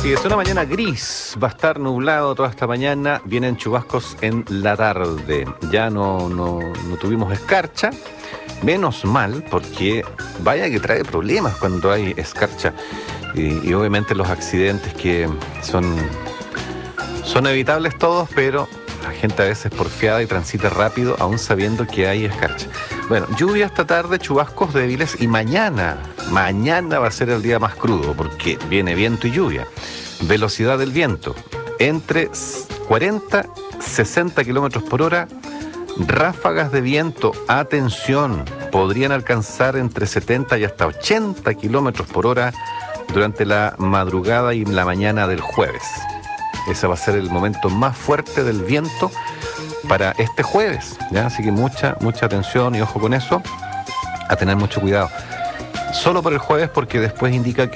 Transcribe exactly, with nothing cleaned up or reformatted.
Así es, una mañana gris, va a estar nublado toda esta mañana, vienen chubascos en la tarde, ya no, no, no tuvimos escarcha, menos mal, porque vaya que trae problemas cuando hay escarcha, y, y obviamente los accidentes que son, son evitables todos, pero la gente a veces porfiada y transita rápido, aún sabiendo que hay escarcha. Bueno, lluvia esta tarde, chubascos débiles, y mañana, mañana va a ser el día más crudo, porque viene viento y lluvia. Velocidad del viento, entre cuarenta y sesenta kilómetros por hora, ráfagas de viento, atención, podrían alcanzar entre setenta y hasta ochenta kilómetros por hora durante la madrugada y la mañana del jueves. Ese va a ser el momento más fuerte del viento para este jueves, ¿ya? Así que mucha, mucha atención y ojo con eso, a tener mucho cuidado. Solo por el jueves, porque después indica que